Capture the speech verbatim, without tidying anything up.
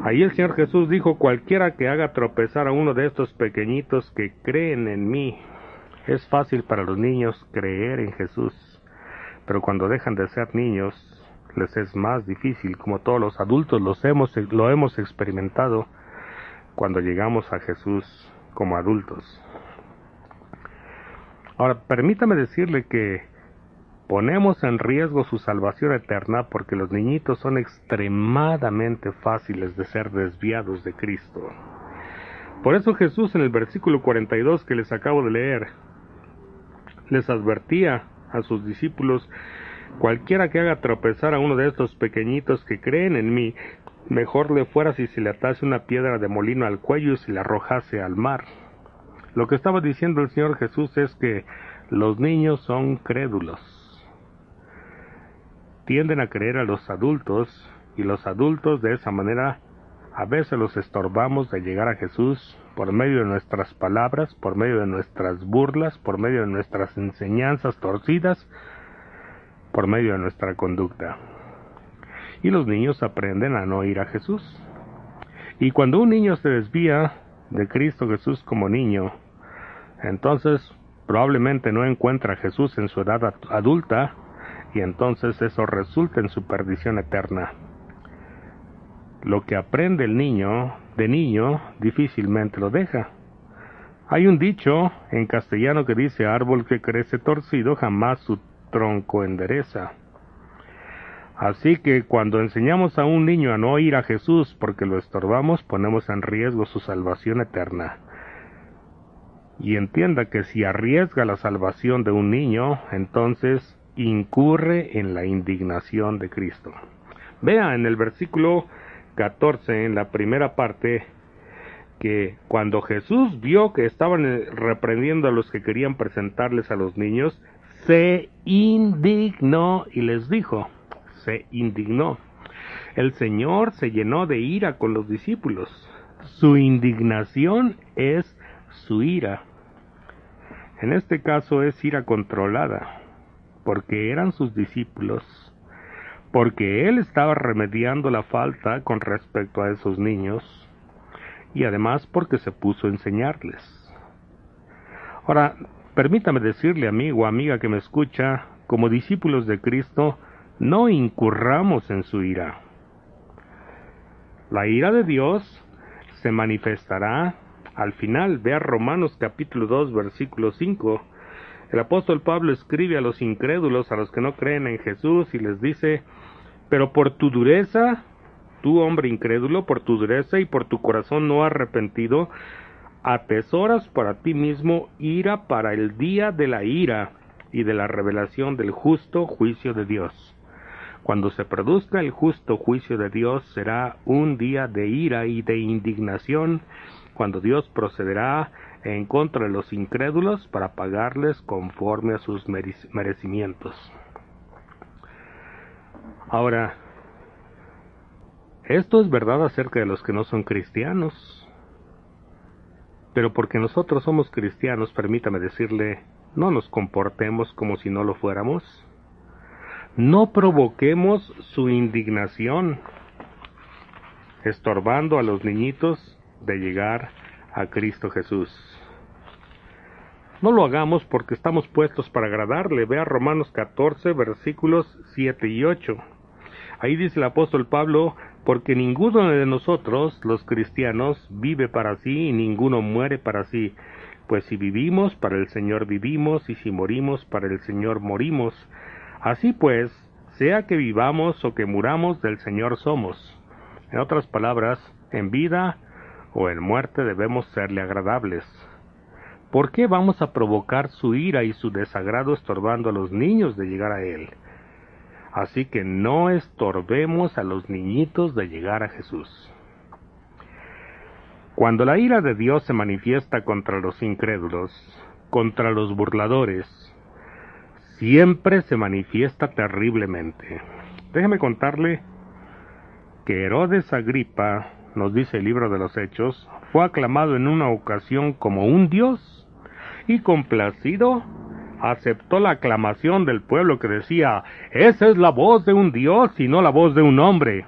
Ahí el Señor Jesús dijo: cualquiera que haga tropezar a uno de estos pequeñitos que creen en mí. Es fácil para los niños creer en Jesús, pero cuando dejan de ser niños, les es más difícil, como todos los adultos los hemos, lo hemos experimentado cuando llegamos a Jesús como adultos. Ahora, permítame decirle que ponemos en riesgo su salvación eterna porque los niñitos son extremadamente fáciles de ser desviados de Cristo. Por eso Jesús, en el versículo cuarenta y dos que les acabo de leer, les advertía a sus discípulos: cualquiera que haga tropezar a uno de estos pequeñitos que creen en mí, mejor le fuera si se le atase una piedra de molino al cuello y se le arrojase al mar. Lo que estaba diciendo el Señor Jesús es que los niños son crédulos. Tienden a creer a los adultos, y los adultos de esa manera a veces los estorbamos de llegar a Jesús por medio de nuestras palabras, por medio de nuestras burlas, por medio de nuestras enseñanzas torcidas, por medio de nuestra conducta. Y los niños aprenden a no ir a Jesús. Y cuando un niño se desvía de Cristo Jesús como niño, entonces probablemente no encuentra a Jesús en su edad adulta, y entonces eso resulta en su perdición eterna. Lo que aprende el niño de niño difícilmente lo deja. Hay un dicho en castellano que dice: árbol que crece torcido jamás su tronco endereza. Así que cuando enseñamos a un niño a no ir a Jesús porque lo estorbamos, ponemos en riesgo su salvación eterna. Y entienda que si arriesga la salvación de un niño, entonces incurre en la indignación de Cristo. Vea en el versículo catorce, en la primera parte, que cuando Jesús vio que estaban reprendiendo a los que querían presentarles a los niños, se indignó y les dijo, se indignó. El Señor se llenó de ira con los discípulos. Su indignación es su ira. En este caso es ira controlada, porque eran sus discípulos, porque Él estaba remediando la falta con respecto a esos niños, y además porque se puso a enseñarles. Ahora, permítame decirle, amigo o amiga que me escucha, como discípulos de Cristo, no incurramos en su ira. La ira de Dios se manifestará al final. Vea Romanos capítulo dos, versículo cinco. El apóstol Pablo escribe a los incrédulos, a los que no creen en Jesús, y les dice: pero por tu dureza, tú hombre incrédulo, por tu dureza y por tu corazón no arrepentido, atesoras para ti mismo ira para el día de la ira y de la revelación del justo juicio de Dios. Cuando se produzca el justo juicio de Dios, será un día de ira y de indignación, cuando Dios procederá en contra de los incrédulos para pagarles conforme a sus merecimientos. Ahora, esto es verdad acerca de los que no son cristianos, pero porque nosotros somos cristianos, permítame decirle, no nos comportemos como si no lo fuéramos. No provoquemos su indignación, estorbando a los niñitos de llegar a Cristo Jesús. No lo hagamos porque estamos puestos para agradarle. Vea Romanos catorce, versículos siete y ocho. Ahí dice el apóstol Pablo: porque ninguno de nosotros, los cristianos, vive para sí y ninguno muere para sí. Pues si vivimos, para el Señor vivimos, y si morimos, para el Señor morimos. Así pues, sea que vivamos o que muramos, del Señor somos. En otras palabras, en vida o en muerte debemos serle agradables. ¿Por qué vamos a provocar su ira y su desagrado estorbando a los niños de llegar a Él? Así que no estorbemos a los niñitos de llegar a Jesús. Cuando la ira de Dios se manifiesta contra los incrédulos, contra los burladores, siempre se manifiesta terriblemente. Déjeme contarle que Herodes Agripa, nos dice el libro de los Hechos, fue aclamado en una ocasión como un dios, y complacido aceptó la aclamación del pueblo que decía: esa es la voz de un dios y no la voz de un hombre.